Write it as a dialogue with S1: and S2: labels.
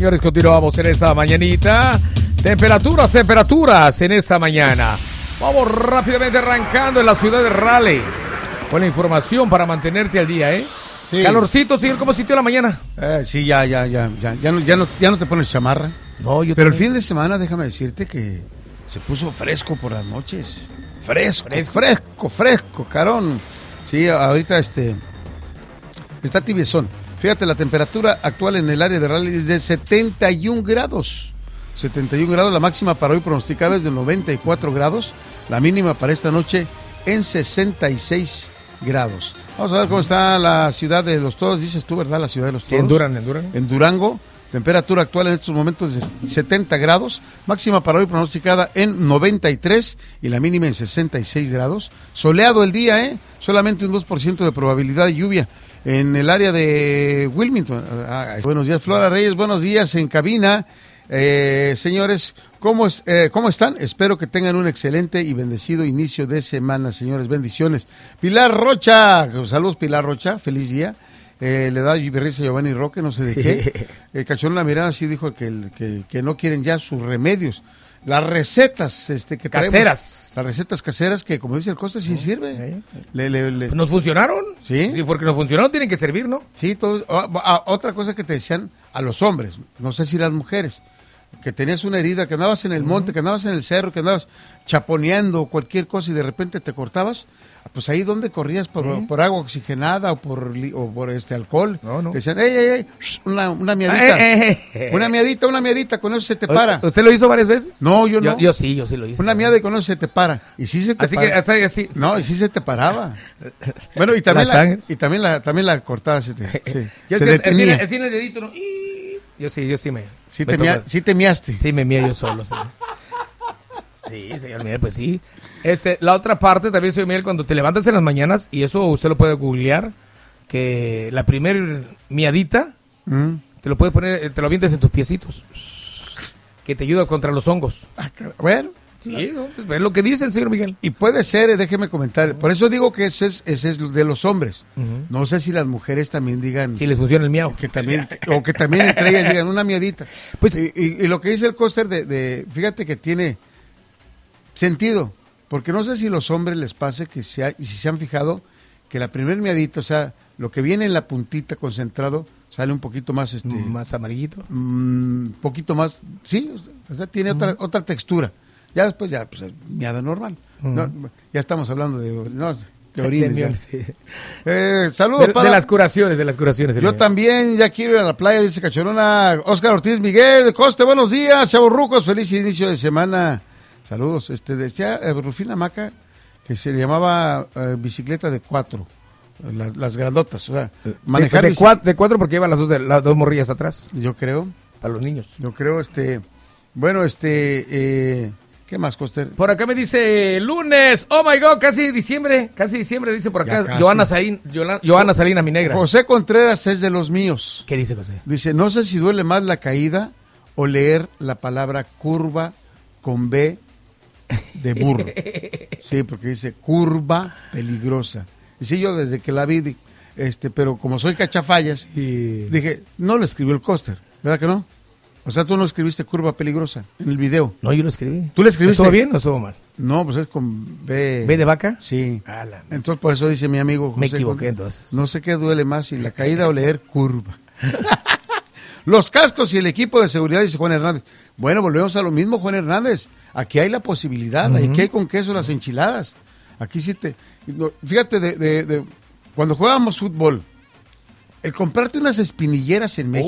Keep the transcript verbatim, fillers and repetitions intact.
S1: señores, continuamos en esta mañanita. Temperaturas, temperaturas en esta mañana. Vamos rápidamente arrancando en la ciudad de Raleigh con la información para mantenerte al día, ¿eh? Sí. Calorcito, señor, ¿cómo sintió la mañana?
S2: Eh, sí, ya, ya, ya, ya, ya no, ya no, ya no te pones chamarra.
S1: No, yo
S2: Pero
S1: también.
S2: el fin de semana, déjame decirte que se puso fresco por las noches. Fresco, fresco, fresco, fresco, carón. Sí, ahorita este está tibiezón. Fíjate, la temperatura actual en el área de Raleigh es de setenta y un grados. setenta y un grados, la máxima para hoy pronosticada es de noventa y cuatro grados. La mínima para esta noche en sesenta y seis grados. Vamos a ver cómo está la ciudad de Los Toros, dices tú, ¿verdad? La ciudad de Los Toros.
S1: Sí, en Durango, en Durango.
S2: En Durango, temperatura actual en estos momentos de setenta grados, máxima para hoy pronosticada en noventa y tres y la mínima en sesenta y seis grados. Soleado el día, ¿eh? Solamente un dos por ciento de probabilidad de lluvia en el área de Wilmington. Ah, buenos días, Flora Reyes, buenos días en cabina. Eh, señores, ¿cómo, es, eh, ¿cómo están? Espero que tengan un excelente y bendecido inicio de semana, señores, bendiciones. Pilar Rocha, saludos Pilar Rocha, feliz día. Eh, le da risa a Giovanni Roque, no sé de qué. El Cachón La Mirada sí dijo que, que, que no quieren ya sus remedios. Las recetas este, que traemos,
S1: caseras.
S2: Las recetas caseras que, como dice el Costa, sí, sí sirve.
S1: ¿Eh?
S2: Le, le, le...
S1: ¿Nos funcionaron?
S2: Sí.
S1: Sí, porque nos funcionaron, tienen que servir, ¿no?
S2: Sí, todo, a, a, otra cosa que te decían a los hombres, no sé si las mujeres, que tenías una herida, que andabas en el monte, que andabas en el cerro, que andabas chaponeando cualquier cosa y de repente te cortabas, pues ahí donde corrías por, ¿Eh? por agua oxigenada o por o por este alcohol. No, no. Te decían, ey, ey, ey, una, una miadita, eh, eh, eh. una miadita, una miadita, con eso se te para.
S1: ¿Usted lo hizo varias veces?
S2: No, yo no.
S1: Yo, yo sí, yo sí lo hice.
S2: Una miada y con eso se te para. Y sí se te
S1: así
S2: para.
S1: Que, hasta así.
S2: No, y sí se te paraba. Bueno, y también la, la y también la, también la cortada se te, sí,
S1: yo
S2: se
S1: sí,
S2: detenía.
S1: Así, así en el dedito, ¿no? Yo sí, yo sí me...
S2: Sí,
S1: me
S2: te, mia, sí te miaste.
S1: Sí, me mía yo solo. Sí, sí, señor Miguel, pues sí. Este, la otra parte también, señor Miguel, cuando te levantas en las mañanas, y eso usted lo puede googlear, que la primer miadita, mm. te lo puedes poner, te lo avientes en tus piecitos, que te ayuda contra los hongos.
S2: Ah, bueno.
S1: Sí, ¿no? Es lo que dice el señor Miguel.
S2: Y puede ser, déjeme comentar, por eso digo que ese es, ese es de los hombres. Uh-huh. No sé si las mujeres también digan...
S1: Si les funciona el miau.
S2: Que también, o que también entre ellas digan una miadita. Pues, y, y, y lo que dice el Coster, de, de, fíjate que tiene sentido, porque no sé si los hombres les pase que se ha, y si se han fijado que la primer miadita, o sea, lo que viene en la puntita concentrado, sale un poquito más... este
S1: Más amarillito.
S2: Un mm, poquito más, sí, o sea, tiene uh-huh. otra, otra textura. Ya después, ya, pues, miada normal. Uh-huh. No, ya estamos hablando de, no, de orines. De miel, sí. eh, saludos
S1: de,
S2: para...
S1: De las curaciones, de las curaciones.
S2: Yo también ya quiero ir a la playa, dice Cachorona. Oscar Ortiz Miguel, Coste, buenos días, chavorrucos, feliz inicio de semana. Saludos. Este, decía eh, Rufina Maca que se llamaba eh, bicicleta de cuatro, la, las grandotas. O sea, manejar
S1: sí, de, cuatro, de cuatro porque llevan las dos, de, las dos morrillas atrás.
S2: Yo creo.
S1: Para los niños.
S2: Yo creo, este... Bueno, este... Eh, ¿qué más, Coster?
S1: Por acá me dice lunes, oh my God, casi diciembre, casi diciembre, dice por acá Joana Salina, Joana Salina, mi negra.
S2: José Contreras es de los míos.
S1: ¿Qué dice José?
S2: Dice, no sé si duele más la caída o leer la palabra curva con B de burro. Sí, porque dice curva peligrosa. Y sí, yo desde que la vi, este, pero como soy cachafallas, sí. Dije, no lo escribió el Coster, ¿verdad que no? O sea, tú no escribiste curva peligrosa en el video.
S1: No, yo lo escribí.
S2: ¿Tú lo escribiste?
S1: ¿Estuvo bien o estuvo mal?
S2: No, pues es con B.
S1: ¿B de vaca?
S2: Sí. Ala. Entonces, por eso dice mi amigo José.
S1: Me equivoqué entonces.
S2: No sé qué duele más, si la caída o leer curva. Los cascos y el equipo de seguridad, dice Juan Hernández. Bueno, volvemos a lo mismo, Juan Hernández. Aquí hay la posibilidad, uh-huh. Aquí hay con queso las enchiladas. Aquí sí te... Fíjate, de, de, de cuando jugábamos fútbol, el comprarte unas espinilleras en México,